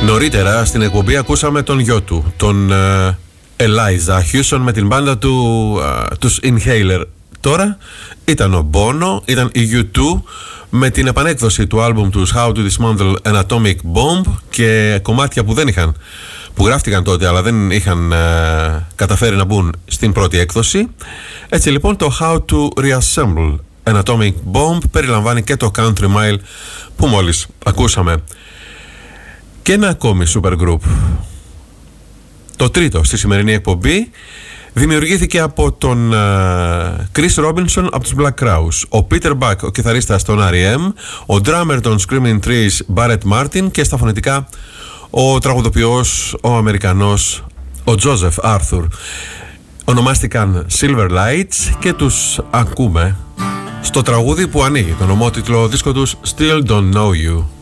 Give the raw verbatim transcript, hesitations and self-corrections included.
Νωρίτερα στην εκπομπή ακούσαμε τον γιο του, τον uh, Eliza Hewson με την μπάντα του, uh, τους Inhaler. Τώρα ήταν ο Bono, ήταν η γιου τού με την επανέκδοση του άλμπουμ τους How to Dismantle an Atomic Bomb και κομμάτια που δεν είχαν, που γράφτηκαν τότε αλλά δεν είχαν uh, καταφέρει να μπουν στην πρώτη έκδοση. Έτσι λοιπόν το How to Reassemble an Atomic Bomb περιλαμβάνει και το Country Mile που μόλις ακούσαμε. Και ένα ακόμη super group, το τρίτο στη σημερινή εκπομπή, δημιουργήθηκε από τον uh, Chris Robinson από τους Black Crowes, ο Peter Buck, ο κιθαρίστας των αρ ι εμ, ο drummer των Screaming Trees Barrett Martin και στα φωνητικά ο τραγουδοποιός, ο Αμερικανός, ο Joseph Arthur. Ονομάστηκαν Silver Lights και τους ακούμε στο τραγούδι που ανοίγει τον ομότιτλο δίσκο τους Still Don't Know You.